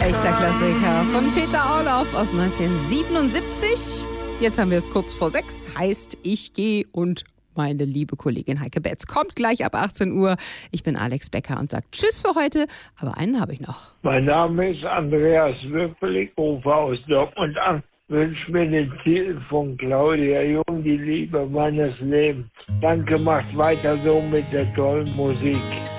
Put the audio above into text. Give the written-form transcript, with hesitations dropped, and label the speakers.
Speaker 1: echter Klassiker von Peter Orloff aus 1977. Jetzt haben wir es kurz vor 6, heißt ich gehe und meine liebe Kollegin Heike Betz kommt gleich ab 18 Uhr. Ich bin Alex Becker und sage Tschüss für heute, aber einen habe ich noch.
Speaker 2: Mein Name ist Andreas Würfel, rufe aus Dortmund an. Wünsche mir den Titel von Claudia Jung, die Liebe meines Lebens. Danke, macht weiter so mit der tollen Musik.